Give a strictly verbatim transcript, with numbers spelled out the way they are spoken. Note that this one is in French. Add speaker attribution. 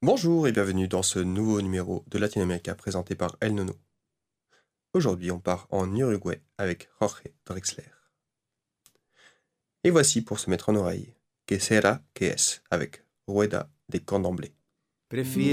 Speaker 1: Bonjour et bienvenue dans ce nouveau numéro de Latinoamérica présenté par El Nono. Aujourd'hui, on part en Uruguay avec Jorge Drexler. Et voici pour se mettre en oreille, Que sera que es avec Rueda de Candomblé.
Speaker 2: Prefiero